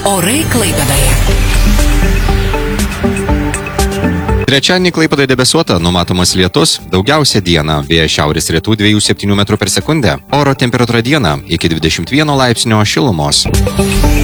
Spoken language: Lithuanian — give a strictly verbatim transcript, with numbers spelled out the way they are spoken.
Orai Klaipėdoje. Trečiadienį Klaipėdoje debesuota, numatomas lietus, daugiausia dieną, vėjas šiaurės rytų dviejų septynių metrų per sekundę. Oro temperatūra dieną iki dvidešimt vieno laipsnio šilumos.